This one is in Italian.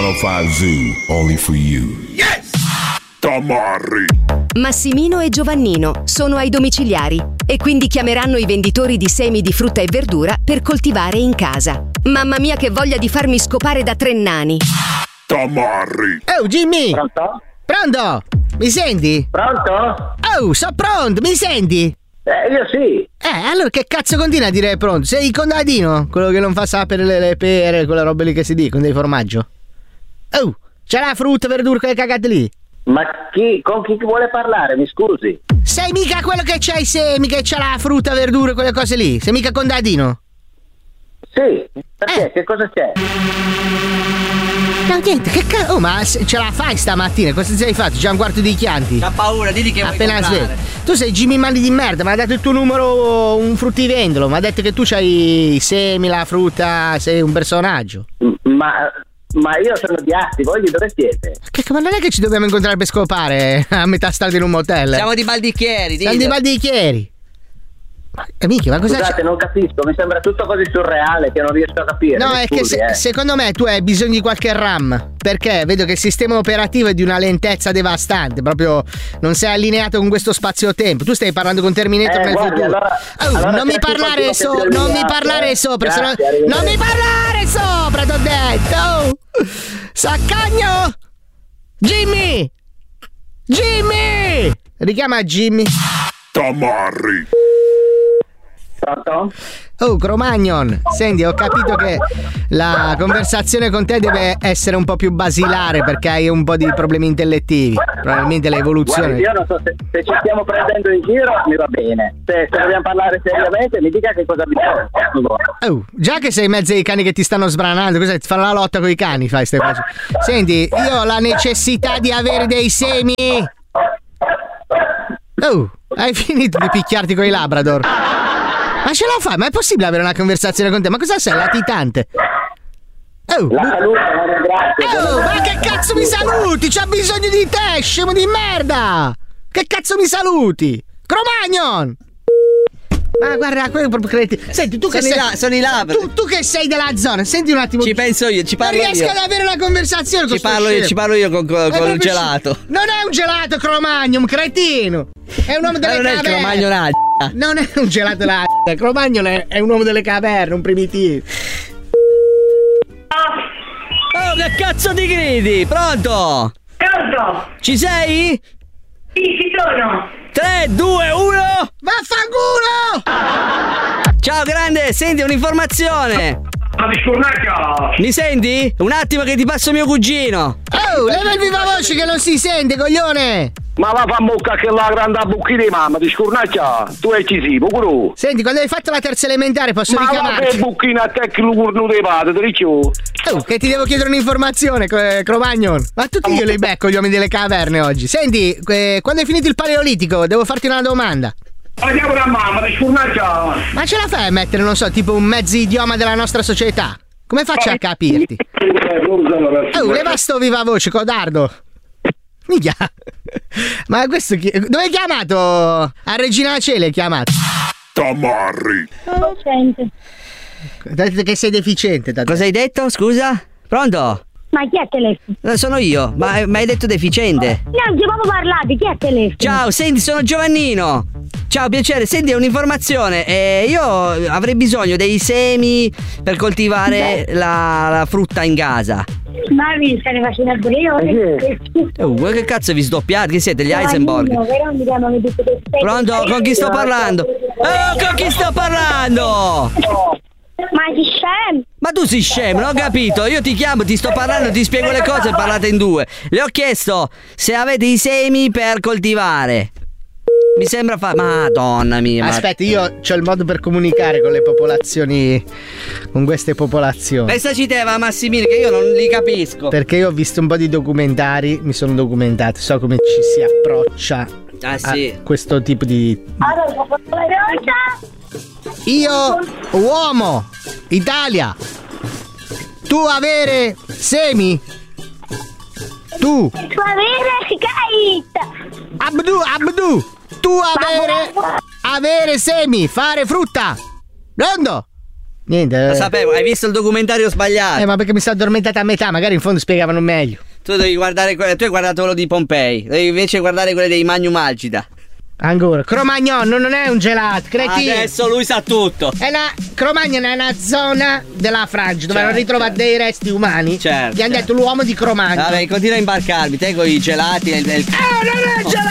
105 Zoo, only for you. Yes! Tamarri. Massimino e Giovannino sono ai domiciliari e quindi chiameranno i venditori di semi di frutta e verdura per coltivare in casa. Mamma mia che voglia di farmi scopare da 3 nani. Tamarri. Oh Jimmy! Pronto? Pronto? Mi senti? Pronto? Oh, so pronto, mi senti? Io sì. Allora che cazzo continua a dire pronto? Sei il contadino? Quello che non fa sapere le pere, quelle robe lì che si dicono dei formaggio? Oh, c'è la frutta, verdura, quelle cagate lì? Ma con chi vuole parlare, mi scusi? Sei mica quello che c'ha i semi, che c'ha la frutta, verdura, quelle cose lì? Sei mica contadino? Sì, perché? Che cosa c'è? No, niente, che cazzo? Oh, ma ce la fai stamattina? Cosa ti sei fatto? Già un quarto di Chianti? C'ha paura, digli che appena vuoi comprare. Tu sei Jimmy Mani di merda, mi ha dato il tuo numero un fruttivendolo, mi ha detto che tu c'hai i semi, la frutta, sei un personaggio. Ma io sono di Asti, voi di dove siete? Ma non è che ci dobbiamo incontrare per scopare a metà strada in un motel? Siamo di Baldicchieri, Siamo di Baldicchieri. Minchia, ma cosa Scusate, non capisco, mi sembra tutto così surreale che non riesco a capire. No, è scusi, che secondo me tu hai bisogno di qualche RAM, perché vedo che il sistema operativo è di una lentezza devastante, proprio non sei allineato con questo spazio-tempo. Tu stai parlando con Terminator nel guardi, futuro. allora non mi parlare non mi parlare sopra, non mi parlare sopra, t'ho detto. Saccagno! Jimmy! Richiama Jimmy. Tamarri. Pronto? Oh, Cro-Magnon, senti, ho capito che la conversazione con te deve essere un po' più basilare perché hai un po' di problemi intellettivi, probabilmente l'evoluzione. Guardi, io non so se ci stiamo prendendo in giro, mi va bene. Se dobbiamo parlare seriamente, mi dica che cosa bisogna. Oh, già che sei in mezzo ai cani che ti stanno sbranando, cos'è? Fare la lotta con i cani, fai ste cose. Senti, io ho la necessità di avere dei semi. Oh, hai finito di picchiarti con i Labrador? Ma ce la fai? Ma è possibile avere una conversazione con te? Ma cosa sei, latitante? Oh, la saluto, la ringrazio. Oh, ma che cazzo mi saluti? C'ho bisogno di te, scemo di merda! Che cazzo mi saluti? Cro-Magnon! Ma guarda, quello è proprio cretino. Senti, tu che sono i Labrador. Tu che sei della zona, senti un attimo. Ci penso io, ci parlo io. Non riesco ad avere una conversazione con ci parlo io con il gelato. Non è un gelato, Cro-Magnon, cretino. È un uomo delle caverne. Non è il Cro-Magnon. Non è un gelato là. Cro-Magnon è un uomo delle caverne, un primitivo. Oh, che cazzo ti gridi? Pronto? Pronto? Ci sei? Sì, ci sono. 3, 2, 1. Vaffanculo! Ciao grande, senti un'informazione. Ma di scurnacchia! Mi senti? Un attimo che ti passo mio cugino. Oh, leva il viva voce che non si sente, coglione! Ma va a bocca che la grande bucchi di mamma, di scurnacchia, tu è ci sì, pure. Senti, quando hai fatto la terza elementare posso richiamarti? Ma che bucchino a te che lo curno dei padri, te riccio. Oh, che ti devo chiedere un'informazione, Cro-Magnon. Ma tutti io li becco gli uomini delle caverne oggi. Senti, quando hai finito il paleolitico, devo farti una domanda. Andiamo da mamma, di scurnacchia! Ma ce la fai a mettere, non so, tipo un mezzo idioma della nostra società? Come faccio a capirti? Oh, leva sto viva voce, codardo. Minchia. Ma questo chi... Dove hai chiamato? A Regina Cele hai chiamato? Tamarri. Deficiente. Detto che sei deficiente. Cosa hai detto? Scusa? Pronto? Ma chi è il telefono? Sono io, ma hai detto deficiente. No, non abbiamo parlato, chi è il telefono? Ciao, senti, sono Giovannino. Ciao, piacere, senti, è un'informazione. Io avrei bisogno dei semi per coltivare la frutta in casa. Ma mi stai facendo pure io? Che cazzo vi sdoppiate? Che siete gli Heisenberg? Pronto? Con chi sto parlando? Oh, con chi sto parlando? Ma sei scemo? Ma tu sei scemo, non ho capito. Io ti chiamo, ti sto parlando, ti spiego le cose e parlate in due. Le ho chiesto se avete i semi per coltivare. Mi sembra Madonna mia. Aspetta, io c'ho il modo per comunicare con le popolazioni, con queste popolazioni. Pensaci te, va Massimino, che io non li capisco. Perché io ho visto un po' di documentari, mi sono documentato, so come ci si approccia a questo tipo di... Io, uomo, Italia, tu avere semi? Tu avere Abdu, tu avere semi, fare frutta. Rondo, Niente. Lo sapevo, hai visto il documentario sbagliato. Ma perché mi sono addormentata a metà, magari in fondo spiegavano meglio. Tu devi guardare tu hai guardato quello di Pompei, devi invece guardare quello dei Magnum Algida. Ancora, Cromagnon non è un gelato, cretino. Adesso lui sa tutto. Cromagnon è una zona della Francia dove hanno ritrovato dei resti umani. Certo. Gli hanno detto l'uomo di Cromagnon. Vabbè, continua a imbarcarmi, te con i gelati. Non è gelato!